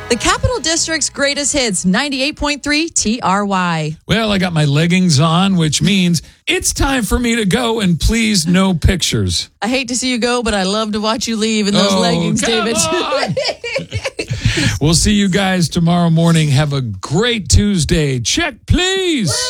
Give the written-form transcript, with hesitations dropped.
The Capital District's greatest hits, 98.3 TRY. Well, I got my leggings on, which means it's time for me to go, and please, no pictures. I hate to see you go, but I love to watch you leave in those leggings, come David. on. We'll see you guys tomorrow morning. Have a great Tuesday. Check, please.